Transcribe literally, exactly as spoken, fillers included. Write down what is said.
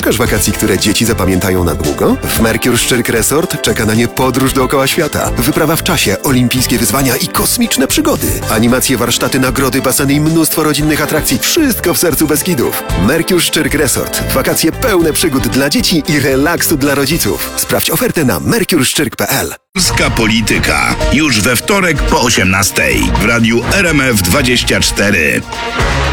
Szukasz wakacji, które dzieci zapamiętają na długo? W Mercure Szczyrk Resort czeka na nie podróż dookoła świata, wyprawa w czasie, olimpijskie wyzwania i kosmiczne przygody. Animacje, warsztaty, nagrody, baseny i mnóstwo rodzinnych atrakcji. Wszystko w sercu Beskidów. Mercure Szczyrk Resort. Wakacje pełne przygód dla dzieci i relaksu dla rodziców. Sprawdź ofertę na mercure szczyrk kropka p l. Polska Polityka. Już we wtorek po osiemnastej w radiu R M F dwadzieścia cztery.